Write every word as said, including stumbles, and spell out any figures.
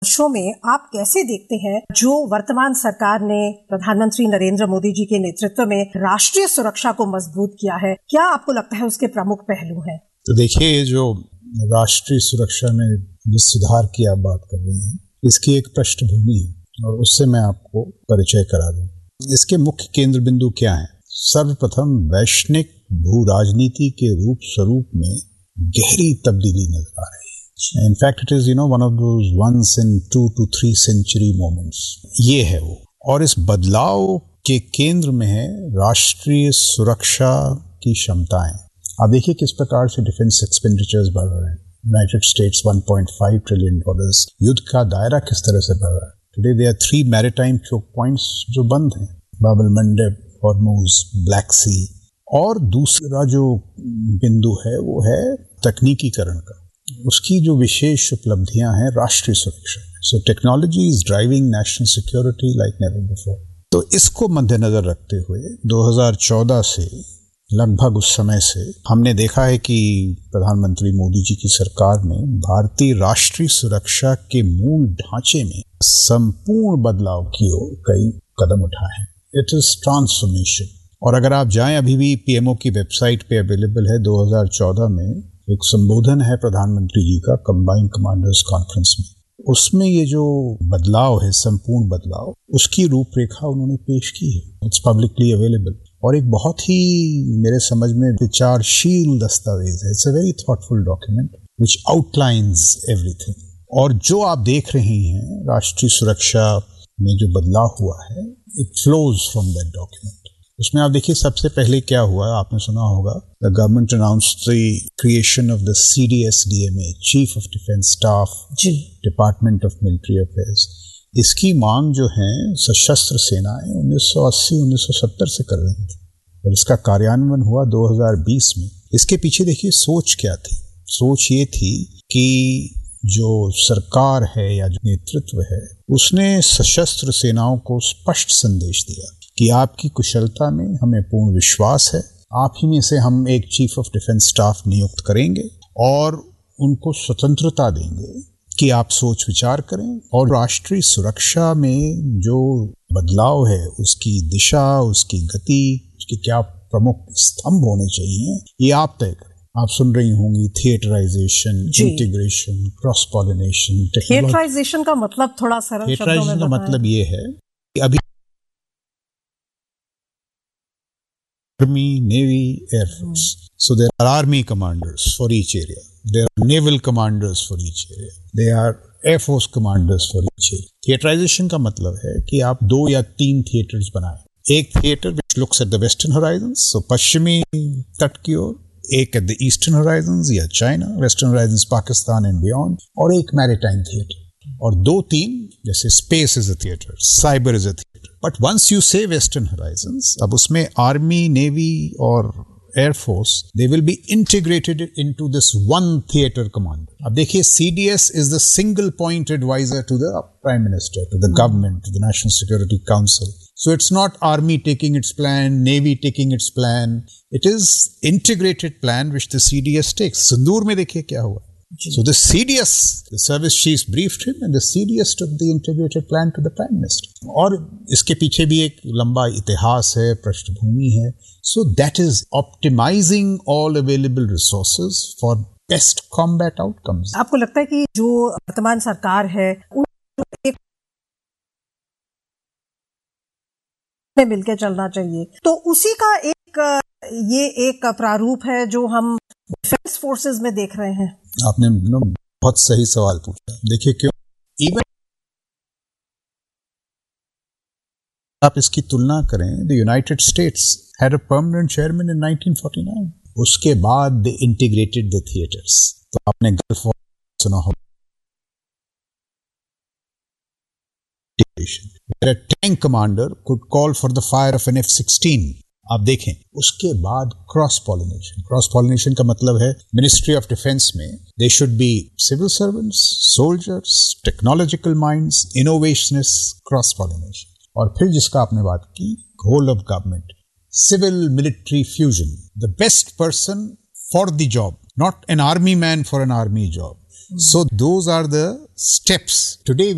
Show में आप कैसे देखते हैं जो वर्तमान सरकार ने प्रधानमंत्री नरेंद्र मोदी जी के नेतृत्व में राष्ट्रीय सुरक्षा को मजबूत किया है, क्या आपको लगता है उसके प्रमुख पहलू हैं? तो देखिए, जो राष्ट्रीय सुरक्षा में जिस सुधार की आप बात कर रही हैं, इसकी एक पृष्ठभूमि है और उससे मैं आपको परिचय करा दूं। इसके मुख्य केंद्र बिंदु क्या हैं? सर्वप्रथम वैश्विक भू राजनीति के रूप स्वरूप में गहरी तब्दीली नजर आ रही है। In fact, it is, you know, one of those once in two to three century moments. ये है वो। और इस बदलाव के केंद्र में है राष्ट्रीय सुरक्षा की क्षमताएं। आप देखिए किस प्रकार से डिफेंस एक्सपेंडिचर्स बढ़ रहे हैं। United states one point five trillion dollars, युद्ध का दायरा किस तरह से बढ़ रहा है। Today there are three maritime choke points जो बंद हैं, बाब एल मंडब, हॉर्मुज, ब्लैक सी। और दूसरा जो बिंदु है वो है तकनीकीकरण का। उसकी जो विशेष उपलब्धियां हैं राष्ट्रीय सुरक्षा। So technology is driving national security like never before. तो इसको मद्देनजर रखते हुए दो हज़ार चौदह से लगभग उस समय से हमने देखा है कि प्रधानमंत्री मोदी जी की सरकार ने भारतीय राष्ट्रीय सुरक्षा के मूल ढांचे में संपूर्ण बदलाव की ओर कई कदम उठाए हैं। It is transformation. और अगर आप जाएं, अभी भी पीएमओ की वेबसाइट पे अवेलेबल है, दो हज़ार चौदह में एक संबोधन है प्रधानमंत्री जी का कंबाइंड कमांडर्स कॉन्फ्रेंस में। उसमें ये जो बदलाव है, संपूर्ण बदलाव, उसकी रूपरेखा उन्होंने पेश की है। इट्स पब्लिकली अवेलेबल और एक बहुत ही मेरे समझ में विचारशील दस्तावेज है। It's a very thoughtful document which outlines everything. और जो आप देख रहे हैं राष्ट्रीय सुरक्षा में जो बदलाव हुआ है, it flows from that document. उसमें आप देखिए सबसे पहले क्या हुआ, आपने सुना होगा, the government announced the creation of the C D S D M A, chief of defence staff, department of military affairs. इसकी मांग जो है सशस्त्र सेनाएं उन्नीस सौ अस्सी उन्नीस सौ सत्तर से कर रही थी और इसका कार्यान्वयन हुआ दो हज़ार बीस में। इसके पीछे देखिए सोच क्या थी। सोच ये थी कि जो सरकार है या जो नेतृत्व है उसने सशस्त्र सेनाओं को स्पष्ट संदेश दिया कि आपकी कुशलता में हमें पूर्ण विश्वास है। आप ही में से हम एक चीफ ऑफ डिफेंस स्टाफ नियुक्त करेंगे और उनको स्वतंत्रता देंगे कि आप सोच विचार करें और राष्ट्रीय सुरक्षा में जो बदलाव है उसकी दिशा, उसकी गति, उसके क्या प्रमुख स्तंभ होने चाहिए, ये आप तय करें। आप सुन रही होंगी theatrisation, integration, cross pollination. Theatrisation का मतलब थोड़ा सरल शब्दों में बताएं। का मतलब ये है कि अभी Army, Navy, Air Force. Mm. So there are Army commanders for each area. There are Naval commanders for each area. There are Air Force commanders for each area. Theaterization का मतलब है कि आप दो या तीन थिएटर्स बनाएं। एक theatre which looks at the western horizons, so पश्चिमी तट की ओर, एक at the eastern horizons या China, western horizons Pakistan and beyond, और एक maritime theater. और दो तीन जैसे space is a theatre, cyber is a theatre. But once you से वेस्टर्न होराइजन्स, अब उसमें आर्मी, नेवी और air force, they will be integrated into this one theatre commander. अब देखिए, CDS is the single point adviser to the prime minister, to the government, to the national security council. So it's not army taking its plan, navy taking its plan. It is integrated plan which the C D S takes. सिंदूर में देखिए क्या हुआ। So the C D S, the service chiefs briefed him and the C D S took the integrated plan to the Prime Minister. और इसके पीछे भी एक लंबा इतिहास है, पृष्ठभूमि है. So that is optimizing all available resources for best combat outcomes. आपको लगता है कि जो वर्तमान सरकार है एक मिलकर चलना चाहिए, तो उसी का एक ये एक प्रारूप है जो हम डिफेंस फोर्सेस में देख रहे हैं? आपने बहुत सही सवाल पूछा। देखिए, क्यों इवन आप इसकी तुलना करें, the United states had a permanent chairman in nineteen forty nine. उसके बाद दे इंटीग्रेटेड द थिएटर्स। तो आपने गल्फ वॉर सुना होगा, a tank commander could call for the fire of an F sixteen. आप देखें, उसके बाद क्रॉस पॉलिनेशन। क्रॉस पॉलिनेशन का मतलब है मिनिस्ट्री ऑफ डिफेंस में they should be civil servants, soldiers, technological minds, इनोवेशनिस्ट, cross pollination. और फिर जिसका आपने बात की, whole of government, civil military fusion, the best person for the job, not an army man for an army job. So those are the steps. Today